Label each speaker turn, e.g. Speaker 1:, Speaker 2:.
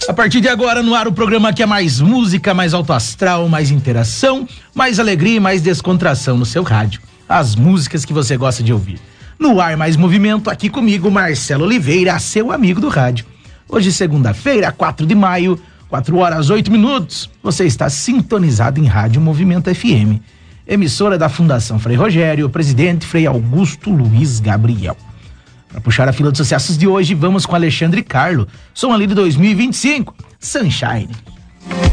Speaker 1: A partir de agora, no ar, o programa que é mais música, mais alto astral, mais interação, mais alegria e mais descontração no seu rádio. As músicas que você gosta de ouvir. No ar, mais movimento, aqui comigo, Marcelo Oliveira, seu amigo do rádio. Hoje, segunda-feira, 4 de maio, 4h08. Você está sintonizado em Rádio Movimento FM, emissora da Fundação Frei Rogério, presidente Frei Augusto Luiz Gabriel. Para puxar a fila dos sucessos de hoje, vamos com Alexandre Carlo, som ali de 2025, Sunshine.